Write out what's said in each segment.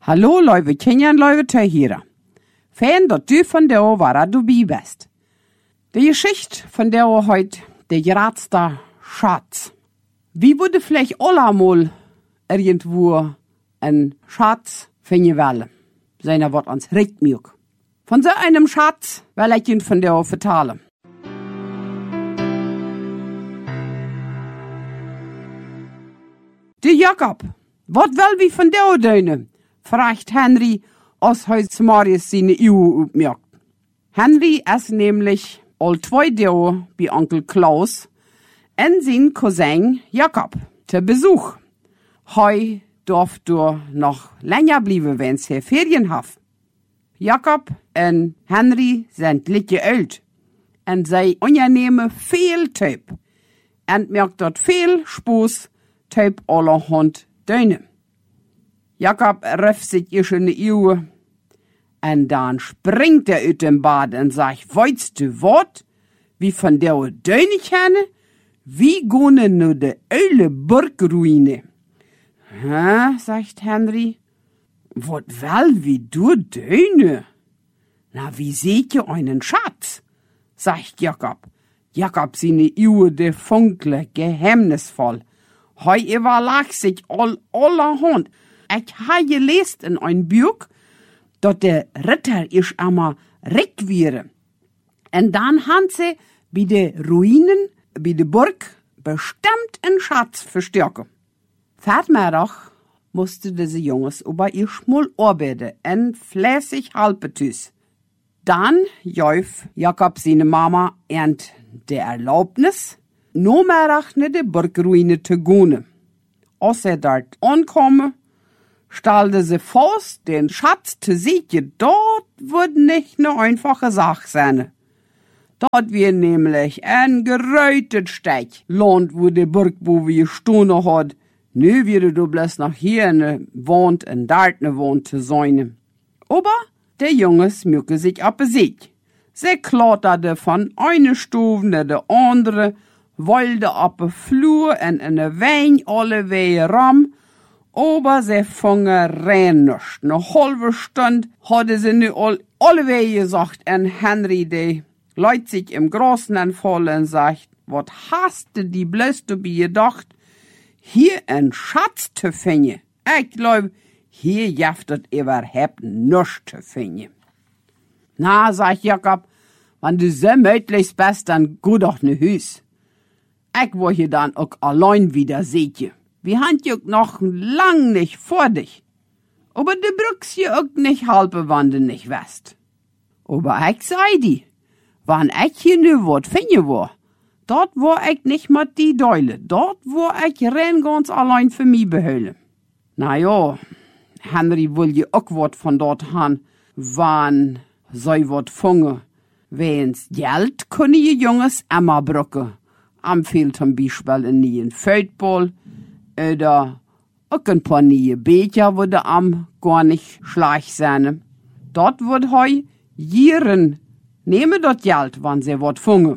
Hallo, lieve kinderen, lieve Töchter. Fijn dat du van der waar du bij bist. De Geschichte von der heute, der geratste Schatz. Wie würde vielleicht allemal irgendwo ein Schatz finden wollen? Seiner wird ans Richtmück. Von so einem Schatz will ich ihn von der vertellen. Der Jakob, wat will wie von der döne? Fragt Henry, als heute Marius seine Uhr aufmerkt. Henry ist nämlich all 2 Tage bei Onkel Klaus und sein Cousin Jakob zu Besuch. Heu darf du noch länger bleiben, wenn sie Ferien hat. Jakob und Henry sind litte alt und sie unternehmen viel Typ und merkt dort viel Spaß Typ allerhand Döne. Jakob rüft sich ihr schöne Uhr und dann springt er aus dem Bad und sagt, weißt du wat? Wie von der Döne kenne? Wie gone nu de öle Burgruine? Hä, sagt Henry. Wat will wie du Döne? Na, wie seht ihr einen Schatz? Sagt Jakob. Jakob seine Uhr de funkle geheimnisvoll. Heu überlag sich allerhand. Ich ha gelesen in ein Buch, dat der Ritter isch einmal reck wäre. Und dann han sie bei de Ruinen, bei de Burg, bestimmt einen Schatz verstärken. Vatermiddag musste diese Jungs über ihr Schmull arbeiten und fleißig halbetüs. Dann jäuf Jakob seine Mama ernt der Erlaubnis, no Mittag ne de Burgruine zu gehen. Als er dort ankomme, stellte sie fest, den Schatz zu sehen, dort wird nicht ne einfache Sache sein. Dort wird nämlich ein geräutet Steg, Land, wo die Burg, wo wir Stunde hat. Nu wird du bloß noch hier ne Wand und dort ne Wand zu sein. Aber der Jungs möge sich abbesiegt. Sie kletterte von einer Stufe ne de andere, wollte ab de Flur und in de Wein alle Wege ram, aber sie fangen rein nicht. Ne halbe Stunde hatte sie nu alle Wege gesagt, und Henry, der leut sich im Großen anfallen und sagt, wat hast du die bloß dabei gedacht, hier ein Schatz zu finden? Ich glaub, hier jaftet überhaupt nichts zu finden. Na, sagt Jakob, wenn du so möglichst bist, dann geh doch ne Hüs. Ich will hier dann auch allein wieder sehen. Wir haben ja noch lang nicht vor dich. Aber du brückst ja auch nicht halbe, wann du nicht weißt. Aber ich sei die, wann ich hier nu wat finden war, dort war ich nicht mit die Deule, dort war ich rein ganz allein für mich behüllen. Na ja, Henry will ja auch wat von dort haben, wann sei wat fangen. Wenn's Geld können die Jungs immer brücken. Am fehlt zum Beispiel ein neuen Feldball oder auch ein paar neue Becher, wo der am gar nicht schlecht sein. Dort wird heu Jieren nehmen dort Geld, wann sie wat fangen.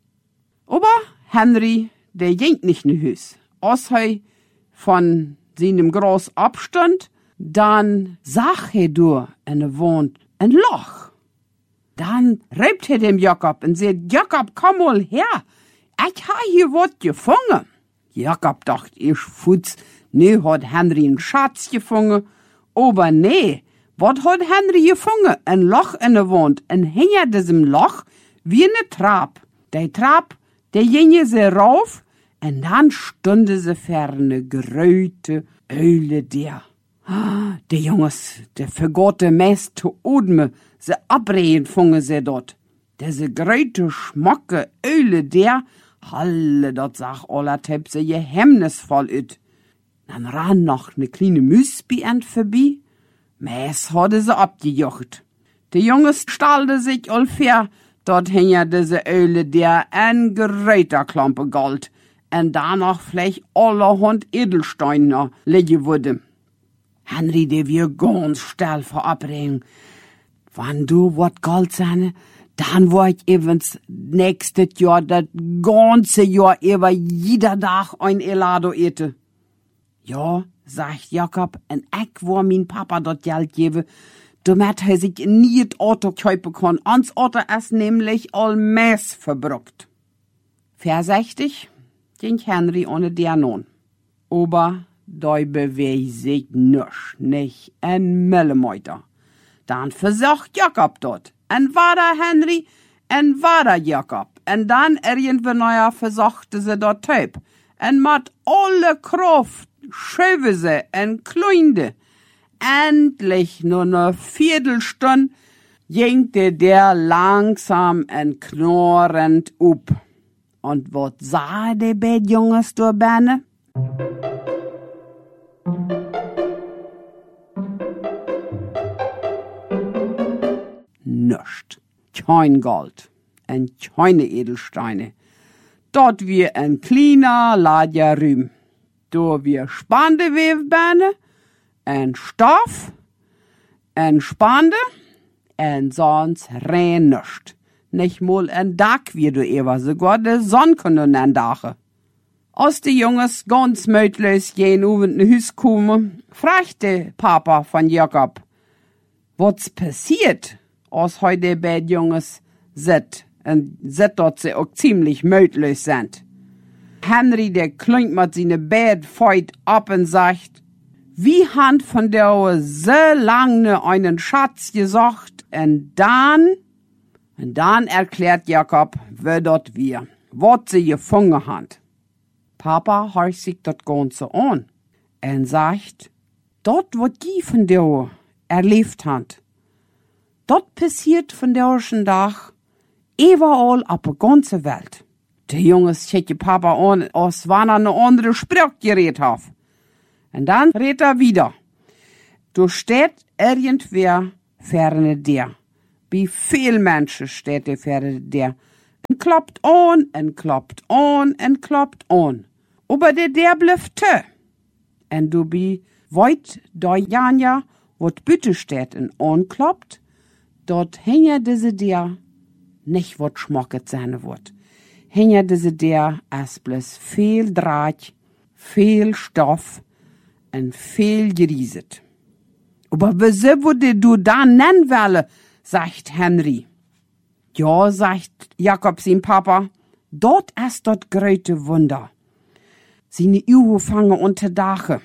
Aber Henry, der ging nicht in Hüs. Als er von seinem groß Abstand, dann sah er durch eine Wand ein Loch. Dann reibt er dem Jakob und sagt, Jakob, komm mal her, ich ha hier wat gefangen. Jakob dacht erst futz, ne hat Henry einen Schatz gefangen, aber nee, wat hat Henry gefangen? Ein Loch in der Wand, und hinter diesem Loch wie ne Trab. Der Trab, der ging sie rauf, und dann stunde sie ferne geröte Öle der. Der Jungs, der vergotte Mess zu Odme, sie abreden fangen sie dort. Diese gröte schmocke Öle der, halle, dort sag aller Tepp sie geheimnisvoll üt. Dann ran noch ne kleine Müsbi-Ent vorbei. Mess hatte sie abgejocht. Die Jungs stahlde sich ungefähr, dort hing diese Öle der ein geräter Klampe Gold, und danach vielleicht allerhand Edelsteine liegen würde. Henry, der wir ganz still verabreden. Wenn du wat Gold sein, dann war ich evens nächstes Jahr, das ganze Jahr über jeder Tag ein Elado ete. Ja, sagt Jakob, en ek wo mein Papa dort Geld gebe, damit er sich nie het Auto kaufen kann. Ans Auto ist nämlich all Mess verbruckt. Vorsichtig ging Henry ohne der nun. Aber da bewegt sich nicht ein Millimeter. Dann versucht Jakob dort. En war da Henry, en war da Jakob. En dann irgendwann neuer versuchte sie dort Typ. En mit alle Kraft schöve sie en kleinde. Endlich nur eine Viertelstunde gingte der langsam en knorrend up. Und wat sah de beid Junges door binnen? Nischt. Kein Gold. En keine Edelsteine. Dort wir en kleiner Ladja Rühm. Do wir Spandeweefbäne, en Stoff, en Spande, en sonst rein nischt. Nicht mal en Dach wie du ewer, sogar de Sonn können en Dache. Als de Junges ganz mötlos jen uwen in Hüs kommen, fragte Papa von Jakob, what's passiert, als heute beid Junges sit, en sit dort sie auch ziemlich mötlos sind. Henry, der klingt mit seine Bett feit ab und sagt, wie hand von der so lange einen Schatz gesucht, und dann erklärt Jakob, wer dort wir, wat sie gefangen hat. Papa horcht sich dort Ganze an und sagt, dort wat die von der erlebt hat, dort passiert von der ersten Tag überall auf der ganzen Welt. Der Junges schickt Papa an, als wann er eine andere Sprache geredet hat. Und dann redet er wieder. Du steht irgendwer ferne dir. Wie viel Menschen steht der ferne dir. Und kloppt an, und kloppt an, und kloppt an. Aber der bleibt te. Und du bi weit da Janja, wat bitte steht und ankloppt, dort hänge diese dir nicht wat schmocket seine wird. Hänge diese der as bloß viel Draht, viel Stoff und viel Gerieset. Aber wieso würde du da nennen wollen, sagt Henry. Ja, sagt Jakob sein Papa, dort ist dort gröte Wunder. Seine Uhu fangen unter Dache.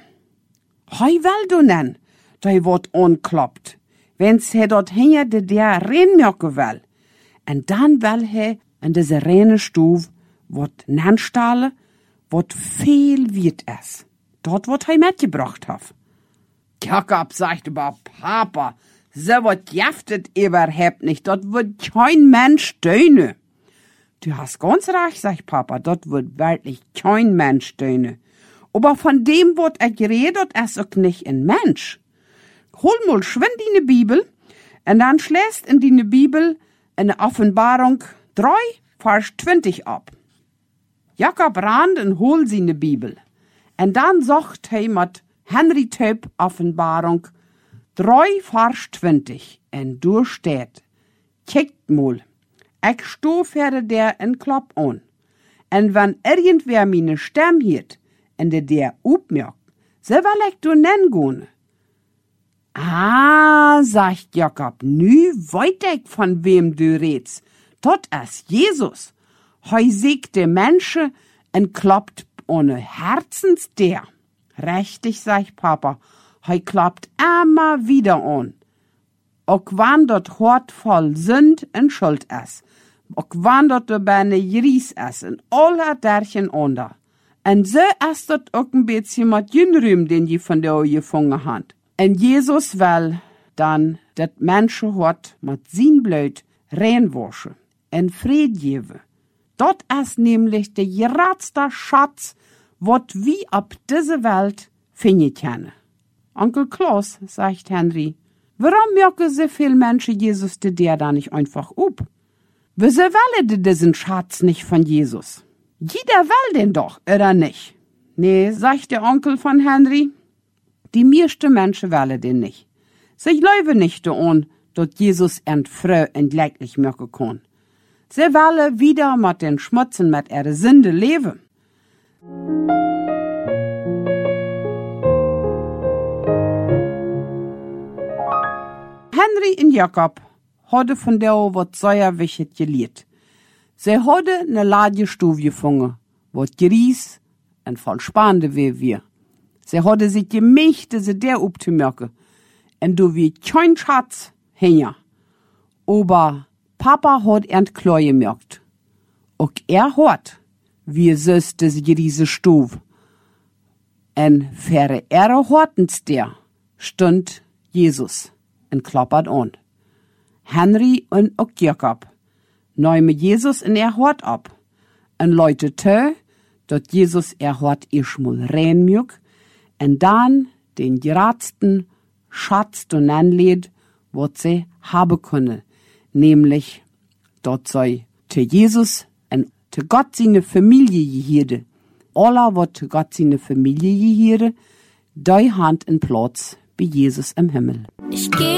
Hei will du nennen, da wird ankloppt. Wenn's he dort hänge, der reinmerken will. Und dann will he in diese reine Stube, wat Nannstahle, wat viel wird es. Dort wat he mitgebracht hat. Jakob sagt aber, Papa, so wat jaftet überhaupt nicht, dort wird kein Mensch döne. Du hast ganz recht, sagt Papa, dort wird wirklich kein Mensch döne. Aber von dem wat geredet, ist auch nicht ein Mensch. Hol mal schwind in die Bibel, und dann schläst in die Bibel in der Offenbarung 3, Vers 20 ab. Jakob rannt und holt seine Bibel. Und dann sagt er mit Henry Töp Offenbarung 3, Vers 20. Und du steht, kickt mal, ich sto für der en Klopp an. Und wenn irgendwer meine Stimme hört, und der upmerkt, so will ich du nennen gehen. Ah, sagt Jakob, nu weit ich von wem du redst. Dort ist Jesus. Hei siegt de Menschen en kloppt ohne Herzens der. Richtig, sagt Papa, hei kloppt immer wieder an. Auch wann dort Hort voll Sünd en Schuld ist. Auch wann dort de Beine Gries ist en aller derchen under. En so ist dort auch ein bisschen mit Jünrüm, den die von der gefangen hat. En Jesus will dann dat Menschenhort mit sein Blut reinwaschen en Fried geben. Dort ist nämlich der geratste Schatz, wat wie ab diese Welt finden können. Onkel Klaus, sagt Henry, warum merken so viele Menschen Jesus der da nicht einfach up? Wieso wollen diesen Schatz nicht von Jesus? Jeder will den doch, oder nicht? Nee, sagt der Onkel von Henry, die meisten Menschen wollen den nicht. Sie glauben nicht an, dass Jesus entfreu und glücklich machen kann. Sie wollen wieder mit den Schmutzen, mit ihrer Sünde leben. Henry und Jakob hadden von der wat sehr wichtig geleerd. Sie hadden ne Ladjestuf gefangen, wat geries en voll spannende wir. Sie hadden sich gemächt, sie der upzumerken. En du wie kein Schatz hängen. Aber Papa hat klar gemerkt. Auch hat, wie süß das riese Stuf. En für hortens der stund Jesus en klappert an. Henry und auch Jakob nehmen Jesus in hort ab. En Leute tö, dat Jesus hort ischmul reinmück, en dann den geratsten Schatz und anlädt, wat sie haben können. Nämlich, dort sei te Jesus en te Gott seine Familie gehirde. Alla, wat te Gott seine Familie gehirde, die Hand in Platz bei Jesus im Himmel.